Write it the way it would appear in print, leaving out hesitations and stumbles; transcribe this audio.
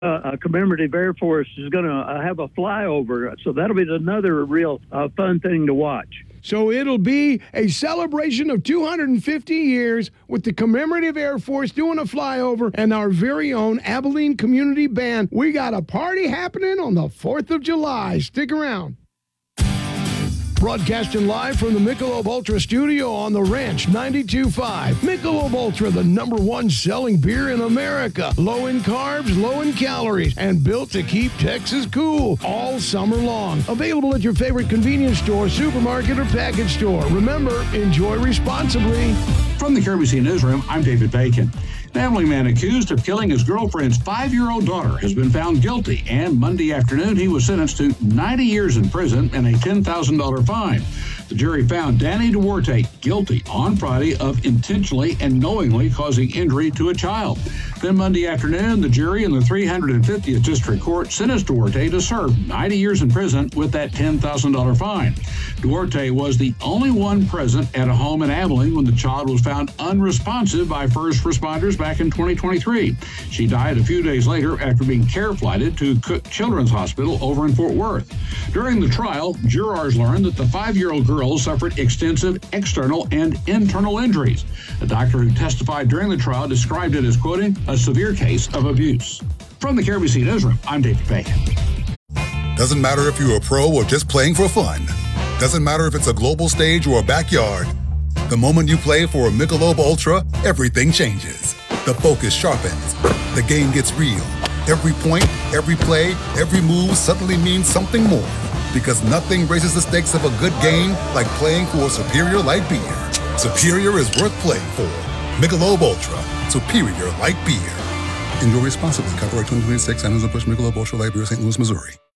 Commemorative Air Force is going to have a flyover, so that'll be another real fun thing to watch. So it'll be a celebration of 250 years with the Commemorative Air Force doing a flyover and our very own Abilene Community Band. We got a party happening on the 4th of July. Stick around. Broadcasting live from the Michelob Ultra studio on the Ranch 92.5. Michelob Ultra, the #1 selling beer in America. Low in carbs, low in calories, and built to keep Texas cool all summer long. Available at your favorite convenience store, supermarket, or package store. Remember, enjoy responsibly. From the KRBC Newsroom, I'm David Bacon. An Abilene man accused of killing his girlfriend's 5-year-old daughter has been found guilty, and Monday afternoon he was sentenced to 90 years in prison and a $10,000 fine. The jury found Danny Duarte guilty on Friday of intentionally and knowingly causing injury to a child. Then Monday afternoon, the jury in the 350th District Court sentenced Duarte to serve 90 years in prison with that $10,000 fine. Duarte was the only one present at a home in Abilene when the child was found unresponsive by first responders back in 2023. She died a few days later after being care flighted to Cook Children's Hospital over in Fort Worth. During the trial, jurors learned that the 5-year-old girl suffered extensive external and internal injuries. A doctor who testified during the trial described it as, quoting, a severe case of abuse. From the KRBC Newsroom, I'm David Bacon. Doesn't matter if you're a pro or just playing for fun. Doesn't matter if it's a global stage or a backyard. The moment you play for a Michelob Ultra, everything changes. The focus sharpens. The game gets real. Every point, every play, every move suddenly means something more. Because nothing raises the stakes of a good game like playing for a superior light beer. Superior is worth playing for. Michelob Ultra, superior light beer. Enjoy responsibly. Copyright 2026, Anheuser-Busch Michelob Ultra Light Beer, St. Louis, Missouri.